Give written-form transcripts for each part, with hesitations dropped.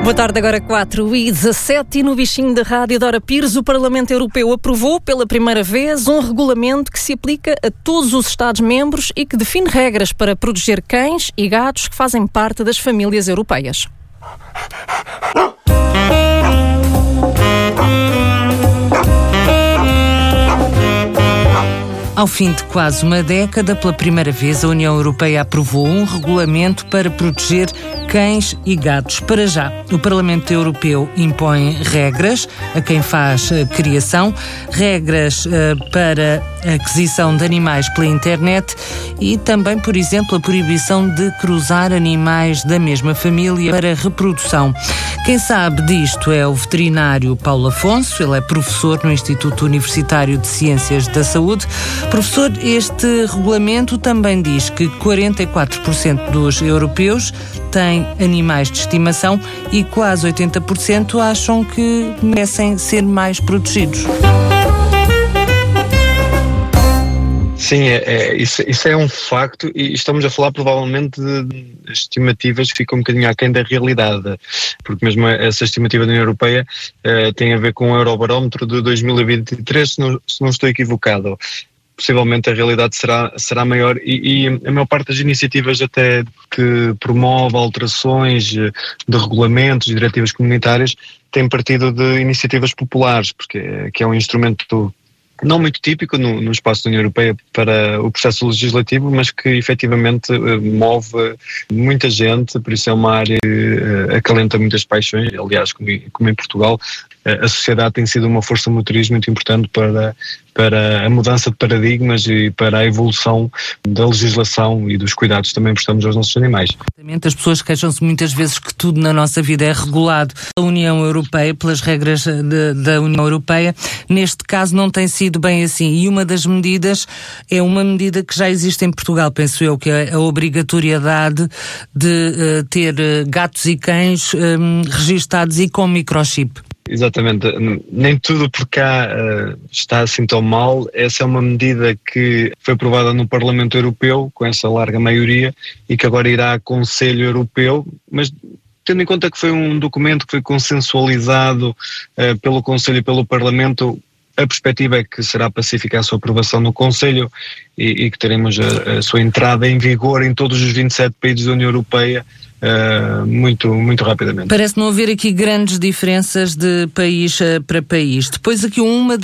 Boa tarde, agora 4h17 e no bichinho da rádio Dora Pires, o Parlamento Europeu aprovou pela primeira vez um regulamento que se aplica a todos os Estados-membros e que define regras para proteger cães e gatos que fazem parte das famílias europeias. Ao fim de quase uma década, pela primeira vez, a União Europeia aprovou um regulamento para proteger cães e gatos. Para já, o Parlamento Europeu impõe regras a quem faz criação, regras para a aquisição de animais pela internet e também, por exemplo, a proibição de cruzar animais da mesma família para reprodução. Quem sabe disto é o veterinário Paulo Afonso, ele é professor no Instituto Universitário de Ciências da Saúde. Professor, este regulamento também diz que 44% dos europeus têm animais de estimação e quase 80% acham que merecem ser mais protegidos. Sim, isso é um facto e estamos a falar provavelmente de estimativas que ficam um bocadinho aquém da realidade, porque mesmo essa estimativa da União Europeia tem a ver com o Eurobarómetro de 2023, se não estou equivocado. Possivelmente a realidade será maior e a maior parte das iniciativas até que promove alterações de regulamentos e diretivas comunitárias tem partido de iniciativas populares, porque que é um instrumento não muito típico no espaço da União Europeia para o processo legislativo, mas que efetivamente move muita gente, por isso é uma área que acalenta muitas paixões. Aliás, como em Portugal, a sociedade tem sido uma força motriz muito importante para a mudança de paradigmas e para a evolução da legislação e dos cuidados que também prestamos aos nossos animais. As pessoas queixam-se muitas vezes que tudo na nossa vida é regulado pela União Europeia, pelas regras da União Europeia. Neste caso não tem sido bem assim e uma das medidas é uma medida que já existe em Portugal, penso eu, que é a obrigatoriedade de ter gatos e cães registados e com microchip. Exatamente, nem tudo por cá está assim tão mal. Essa é uma medida que foi aprovada no Parlamento Europeu com essa larga maioria e que agora irá ao Conselho Europeu, mas tendo em conta que foi um documento que foi consensualizado pelo Conselho e pelo Parlamento, a perspectiva é que será pacífica a sua aprovação no Conselho e que teremos a sua entrada em vigor em todos os 27 países da União Europeia muito rapidamente. Parece não haver aqui grandes diferenças de país para país. Depois aqui uma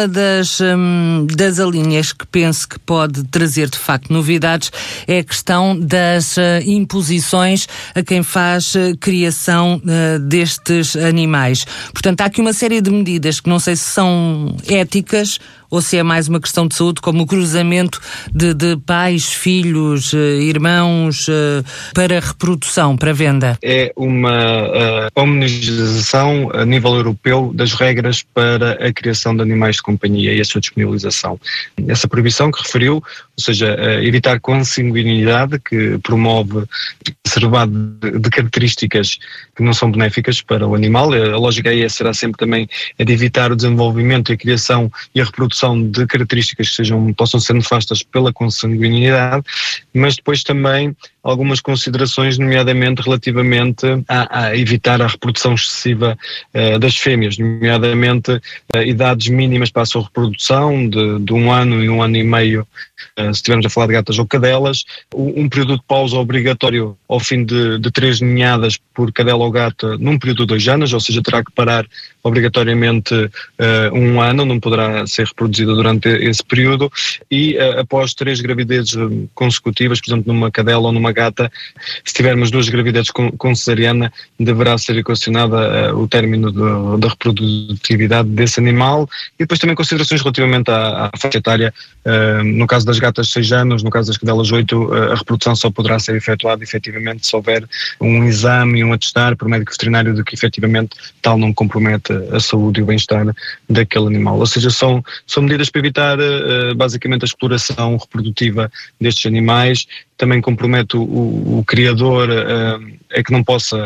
das linhas que penso que pode trazer de facto novidades é a questão das imposições a quem faz criação destes animais. Portanto, há aqui uma série de medidas que não sei se são éticas ou se é mais uma questão de saúde, como o cruzamento de pais, filhos, irmãos, para reprodução, para venda. É uma homogeneização a nível europeu das regras para a criação de animais de companhia e a sua disponibilização. Essa proibição que referiu, ou seja, evitar consanguinidade, que promove reservado de características que não são benéficas para o animal. A lógica aí será sempre também a de evitar o desenvolvimento, a criação e a reprodução de características que possam ser nefastas pela consanguinidade, mas depois também algumas considerações, nomeadamente relativamente a evitar a reprodução excessiva das fêmeas, nomeadamente idades mínimas para a sua reprodução de 1 ano e 1 ano e meio, se estivermos a falar de gatas ou cadelas, um período de pausa obrigatório ao fim de 3 ninhadas por cadela ou gata num período de 2 anos, ou seja, terá que parar obrigatoriamente 1 ano, não poderá ser reproduzida durante esse período, e após 3 gravidezes consecutivas, por exemplo, numa cadela ou numa gata, se tivermos 2 gravidezes com cesariana, deverá ser equacionada o término da reprodutividade desse animal. E depois também considerações relativamente à faixa etária, no caso das gatas 6 anos, no caso das cadelas 8, a reprodução só poderá ser efetuada efetivamente se houver um exame e um atestar por médico veterinário de que efetivamente tal não compromete a saúde e o bem-estar daquele animal. Ou seja, são medidas para evitar basicamente a exploração reprodutiva destes animais. Também compromete o criador a que não possa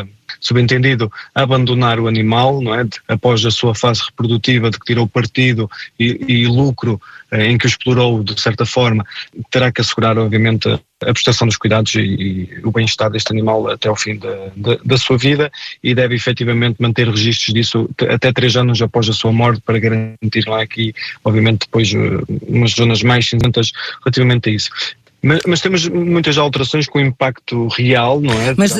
subentendido, abandonar o animal, não é? Após a sua fase reprodutiva, de que tirou partido e lucro em que o explorou de certa forma, terá que assegurar, obviamente, a prestação dos cuidados e o bem-estar deste animal até ao fim da sua vida, e deve efetivamente manter registros disso até 3 anos após a sua morte, para garantir lá aqui, obviamente, depois umas zonas mais cinzentas relativamente a isso. Mas temos muitas alterações com impacto real, não é? Mas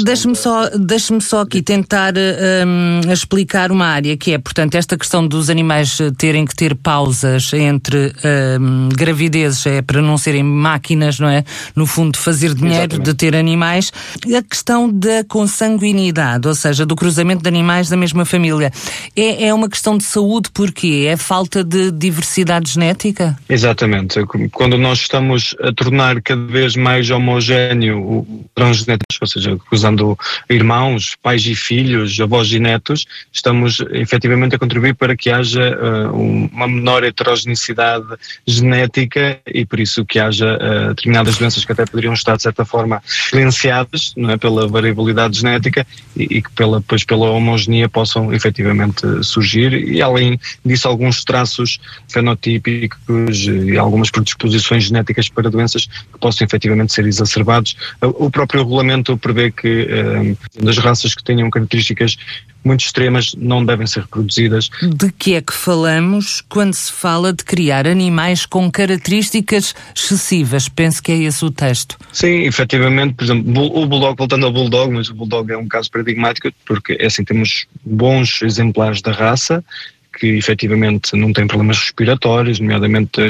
deixe-me só aqui tentar explicar uma área que é, portanto, esta questão dos animais terem que ter pausas entre gravidezes, é para não serem máquinas, não é? No fundo, de fazer dinheiro, exatamente, de ter animais. A questão da consanguinidade, ou seja, do cruzamento de animais da mesma família, é uma questão de saúde, porquê? É falta de diversidade genética? Exatamente. Quando nós estamos a tornar cada vez mais homogéneo o padrão genético, ou seja, cruzando irmãos, pais e filhos, avós e netos, estamos efetivamente a contribuir para que haja uma menor heterogeneidade genética, e por isso que haja determinadas doenças que até poderiam estar de certa forma silenciadas, não é, pela variabilidade genética, e que pela homogeneia possam efetivamente surgir, e além disso alguns traços fenotípicos e algumas predisposições genéticas para doenças que possam efetivamente ser exacerbados. O próprio regulamento prevê que das raças que tenham características muito extremas não devem ser reproduzidas. De que é que falamos quando se fala de criar animais com características excessivas? Penso que é esse o texto. Sim, efetivamente, por exemplo, o Bulldog, voltando ao Bulldog, mas o Bulldog é um caso paradigmático, porque assim temos bons exemplares da raça, que efetivamente não têm problemas respiratórios, nomeadamente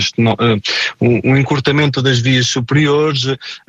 um encurtamento das vias superiores,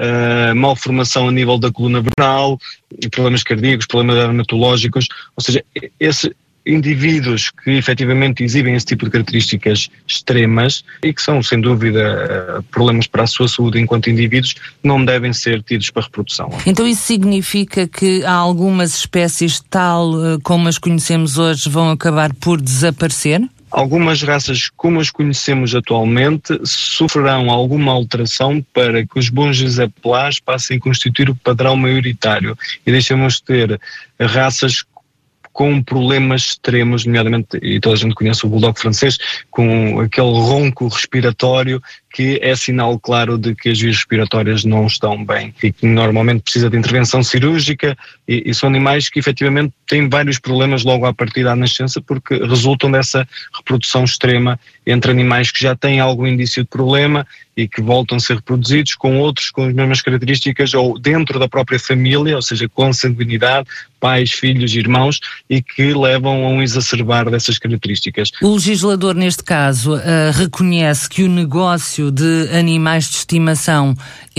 malformação a nível da coluna vertebral, problemas cardíacos, problemas dermatológicos, ou seja, esses indivíduos que efetivamente exibem esse tipo de características extremas e que são, sem dúvida, problemas para a sua saúde enquanto indivíduos, não devem ser tidos para reprodução. Então isso significa que há algumas espécies tal como as conhecemos hoje vão acabar por desaparecer? Algumas raças, como as conhecemos atualmente, sofrerão alguma alteração para que os bons exemplares passem a constituir o padrão maioritário e deixemos de ter raças com problemas extremos, nomeadamente, e toda a gente conhece o Bulldog francês, com aquele ronco respiratório que é sinal claro de que as vias respiratórias não estão bem e que normalmente precisa de intervenção cirúrgica, e são animais que efetivamente têm vários problemas logo à partida da nascença, porque resultam dessa reprodução extrema entre animais que já têm algum indício de problema e que voltam a ser reproduzidos com outros com as mesmas características ou dentro da própria família, ou seja, com sanguinidade, pais, filhos, irmãos, e que levam a um exacerbar dessas características. O legislador, neste caso, reconhece que o negócio de animais de estimação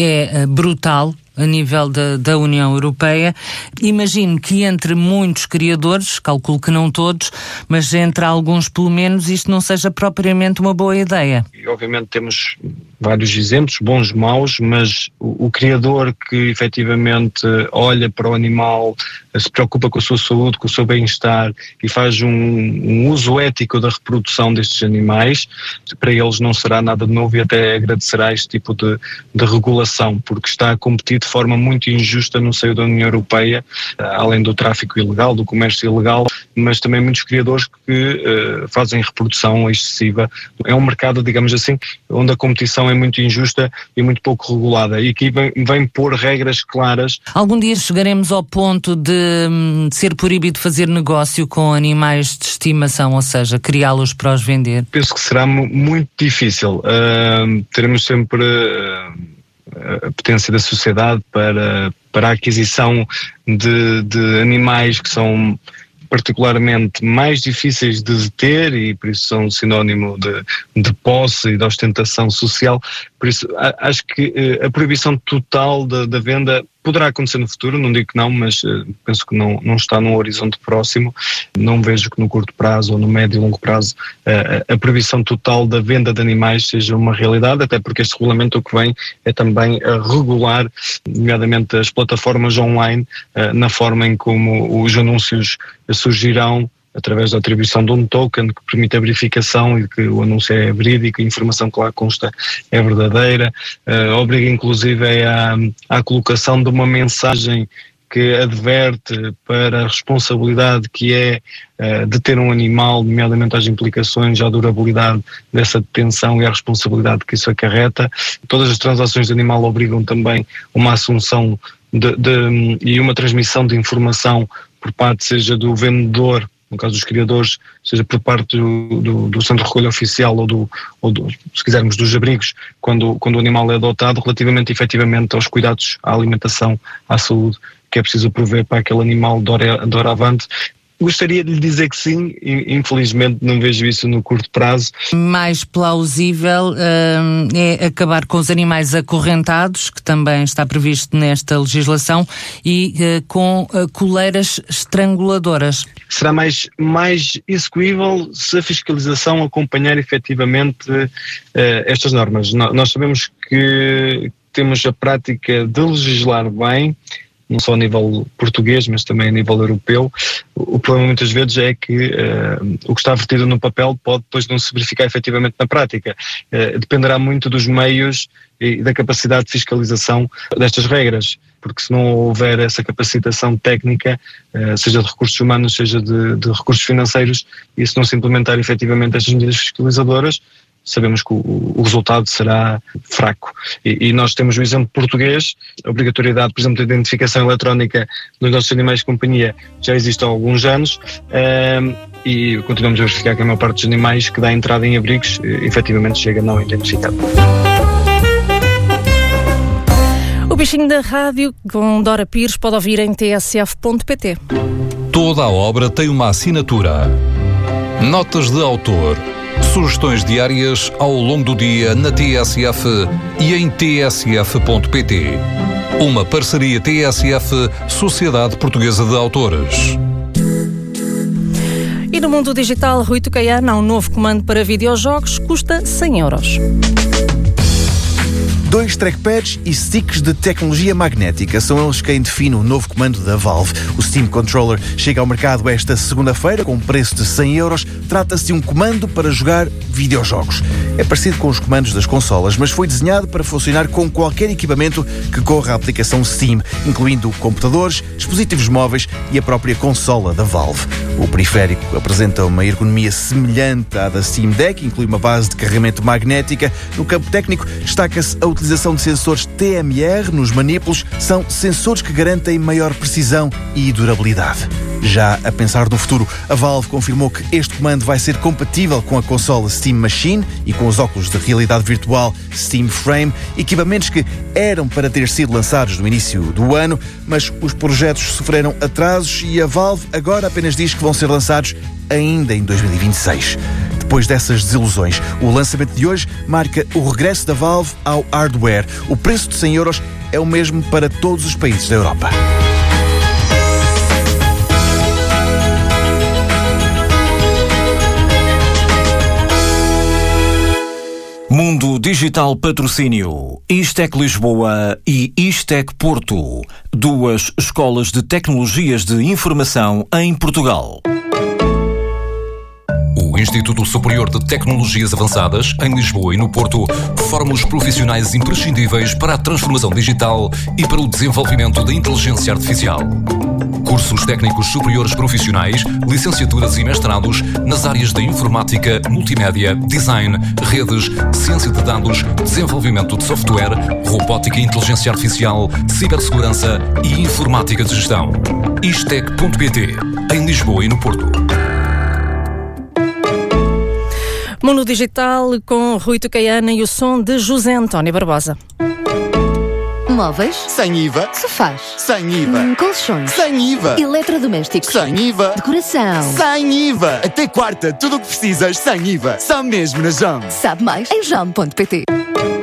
é brutal a nível da União Europeia. Imagino que entre muitos criadores, calculo que não todos, mas entre alguns pelo menos, isto não seja propriamente uma boa ideia. E, obviamente temos vários exemplos, bons, maus, mas o criador que efetivamente olha para o animal, se preocupa com a sua saúde, com o seu bem-estar e faz um uso ético da reprodução destes animais, para eles não será nada de novo e até agradecerá este tipo de regulação, porque está a competir de forma muito injusta no seio da União Europeia, além do tráfico ilegal, do comércio ilegal, mas também muitos criadores que fazem reprodução excessiva. É um mercado, digamos assim, onde a competição é muito injusta e muito pouco regulada, e aqui vem pôr regras claras. Algum dia chegaremos ao ponto de ser proibido fazer negócio com animais de estimação, ou seja, criá-los para os vender? Penso que será muito difícil. Teremos sempre a potência da sociedade para a aquisição de animais que são particularmente mais difíceis de ter e por isso são sinónimo de posse e de ostentação social. Por isso acho que a proibição total da venda poderá acontecer no futuro, não digo que não, mas penso que não está num horizonte próximo. Não vejo que no curto prazo ou no médio e longo prazo a proibição total da venda de animais seja uma realidade, até porque este regulamento o que vem é também a regular, nomeadamente as plataformas online, na forma em como os anúncios surgirão através da atribuição de um token que permite a verificação e que o anúncio é verídico, a informação que lá consta é verdadeira, obriga inclusive à colocação de uma mensagem que adverte para a responsabilidade que é de ter um animal, nomeadamente às implicações, à durabilidade dessa detenção e à responsabilidade que isso acarreta. Todas as transações de animal obrigam também uma assunção e uma transmissão de informação por parte, seja do vendedor, no caso dos criadores, seja por parte do centro de recolha oficial ou se quisermos, dos abrigos, quando o animal é adotado, relativamente efetivamente aos cuidados, à alimentação, à saúde, que é preciso prover para aquele animal de hora avante. Gostaria de lhe dizer que sim, infelizmente não vejo isso no curto prazo. Mais plausível é acabar com os animais acorrentados, que também está previsto nesta legislação, e com coleiras estranguladoras. Será mais execuível se a fiscalização acompanhar efetivamente estas normas. Nós sabemos que temos a prática de legislar bem, não só a nível português, mas também a nível europeu. O problema muitas vezes é que o que está vertido no papel pode depois não se verificar efetivamente na prática. Dependerá muito dos meios e da capacidade de fiscalização destas regras, porque se não houver essa capacitação técnica, seja de recursos humanos, seja de recursos financeiros, e se não se implementar efetivamente estas medidas fiscalizadoras, sabemos que o resultado será fraco. E nós temos o exemplo português, a obrigatoriedade, por exemplo, da identificação eletrónica nos nossos animais de companhia já existe há alguns anos, e continuamos a verificar que a maior parte dos animais que dá entrada em abrigos, efetivamente chega não identificado. O Bichinho da Rádio com Dora Pires pode ouvir em tsf.pt. Toda a obra tem uma assinatura. Notas de autor. Sugestões diárias ao longo do dia na TSF e em tsf.pt. Uma parceria TSF, Sociedade Portuguesa de Autores. E no mundo digital, Rui Tocaiana, há um novo comando para videojogos, custa 100 euros. 2 trackpads e sticks de tecnologia magnética são eles quem define o novo comando da Valve. O Steam Controller chega ao mercado esta segunda-feira com um preço de 100 euros. Trata-se de um comando para jogar videojogos. É parecido com os comandos das consolas, mas foi desenhado para funcionar com qualquer equipamento que corra a aplicação Steam, incluindo computadores, dispositivos móveis e a própria consola da Valve. O periférico apresenta uma ergonomia semelhante à da Steam Deck, inclui uma base de carregamento magnética. No campo técnico, destaca-se a utilização de sensores TMR nos manipulos. São sensores que garantem maior precisão e durabilidade. Já a pensar no futuro, a Valve confirmou que este comando vai ser compatível com a consola Steam Machine e com os óculos de realidade virtual Steam Frame, equipamentos que eram para ter sido lançados no início do ano, mas os projetos sofreram atrasos e a Valve agora apenas diz que vão ser lançados ainda em 2026. Depois dessas desilusões, o lançamento de hoje marca o regresso da Valve ao hardware. O preço de 100 euros é o mesmo para todos os países da Europa. Mundo Digital Patrocínio, Istec Lisboa e Istec Porto, 2 escolas de tecnologias de informação em Portugal. O Instituto Superior de Tecnologias Avançadas, em Lisboa e no Porto, forma os profissionais imprescindíveis para a transformação digital e para o desenvolvimento da inteligência artificial. Cursos técnicos superiores profissionais, licenciaturas e mestrados nas áreas da informática, multimédia, design, redes, ciência de dados, desenvolvimento de software, robótica e inteligência artificial, cibersegurança e informática de gestão. Istec.pt, em Lisboa e no Porto. Mundo Digital com Rui Tocaiana e o som de José António Barbosa. Móveis? Sem IVA. Sofás? Sem IVA. Colchões? Sem IVA. Eletrodomésticos? Sem IVA. Decoração? Sem IVA. Até quarta, tudo o que precisas sem IVA. Só mesmo na JOM. Sabe mais em jom.pt.